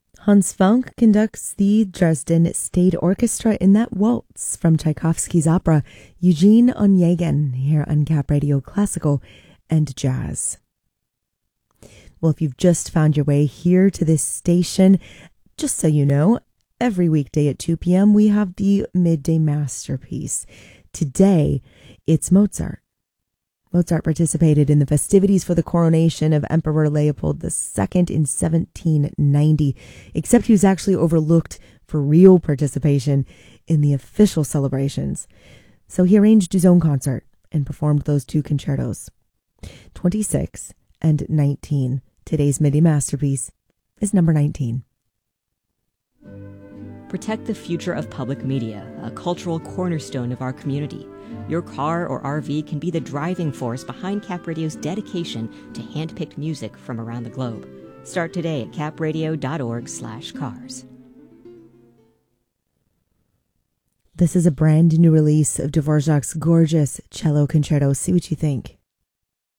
Hans Funk conducts the Dresden State Orchestra in that waltz from Tchaikovsky's opera Eugene Onegin here on Cap Radio Classical and Jazz. Well, if you've just found your way here to this station, just so you know, every weekday at 2 p.m. we have the Midday Masterpiece. Today, it's Mozart. Mozart participated in the festivities for the coronation of Emperor Leopold II in 1790, except he was actually overlooked for real participation in the official celebrations. So he arranged his own concert and performed those two concertos, 26 and 19. Today's Midday Masterpiece is number 19. Protect the future of public media, a cultural cornerstone of our community. Your car or RV can be the driving force behind Cap Radio's dedication to hand-picked music from around the globe. Start today at capradio.org/cars. This is a brand new release of Dvorak's gorgeous cello concerto. See what you think.